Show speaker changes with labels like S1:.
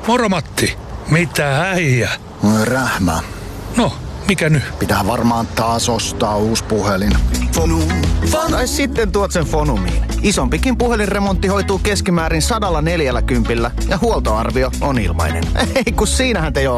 S1: Moro Matti. Mitä äijä?
S2: Rähmä.
S1: No, mikä nyt?
S2: Pitää varmaan taas ostaa uusi puhelin. Tai sitten tuot sen Fonumiin. Isompikin puhelinremontti hoituu keskimäärin 140 ja huoltoarvio on ilmainen. Ei kun siinähän te jo